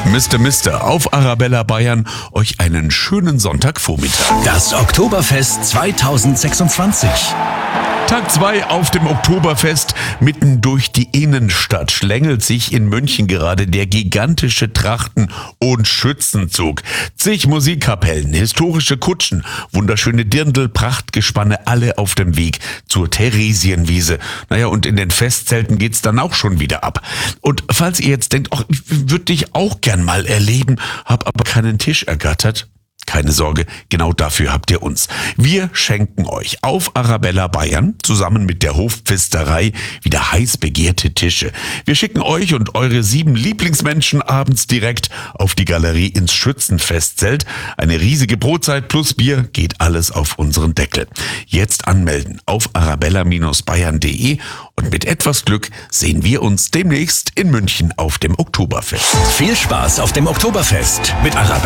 Mister auf Arabella Bayern euch einen schönen Sonntagvormittag. Das Oktoberfest 2026. Tag 2 auf dem Oktoberfest. Mitten durch die Innenstadt schlängelt sich in München gerade der gigantische Trachten- und Schützenzug. Zig Musikkapellen, historische Kutschen, wunderschöne Dirndl, Prachtgespanne, alle auf dem Weg zur Theresienwiese. Naja, und in den Festzelten geht's dann auch schon wieder ab. Und falls ihr jetzt denkt, ach, ich würde dich auch gern mal erleben, hab aber keinen Tisch ergattert, keine Sorge, genau dafür habt ihr uns. Wir schenken euch auf Arabella Bayern zusammen mit der Hofpfisterei wieder heiß begehrte Tische. Wir schicken euch und eure 7 Lieblingsmenschen abends direkt auf die Galerie ins Schützenfestzelt. Eine riesige Brotzeit plus Bier, geht alles auf unseren Deckel. Jetzt anmelden auf arabella-bayern.de und mit etwas Glück sehen wir uns demnächst in München auf dem Oktoberfest. Viel Spaß auf dem Oktoberfest mit Arabella